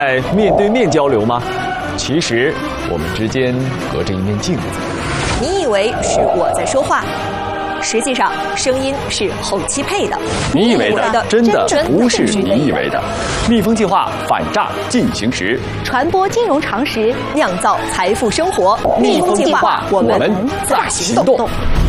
面对面交流吗？其实我们之间隔着一面镜子。 你以为是我在说话，实际上声音是后期配的。 你以为的真的不是你以为的。蜜蜂计划反诈进行时， 传播金融常识，酿造财富生活。蜜蜂计划，我们在行动。